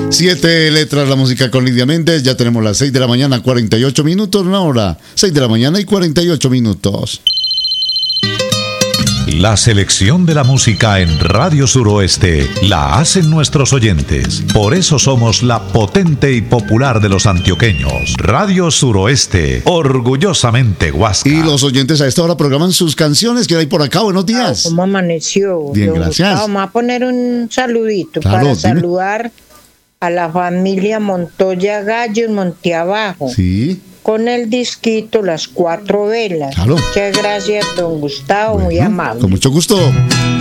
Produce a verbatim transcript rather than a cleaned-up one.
Siete letras, la música con Lidia Méndez. Ya tenemos las seis de la mañana, cuarenta y ocho minutos. Una hora, seis de la mañana y cuarenta y ocho minutos. La selección de la música en Radio Suroeste la hacen nuestros oyentes. Por eso somos la potente y popular de los antioqueños. Radio Suroeste, orgullosamente Huasca. Y los oyentes a esta hora programan sus canciones que hay por acá. Buenos días. ¿Cómo amaneció? Bien, Don gracias. Gustavo, vamos a poner un saludito Claro, para dime. saludar a la familia Montoya Gallo en Monteabajo. Sí. Con el disquito Las Cuatro Velas. Claro. Muchas gracias, don Gustavo, Bueno, muy amable. con mucho gusto.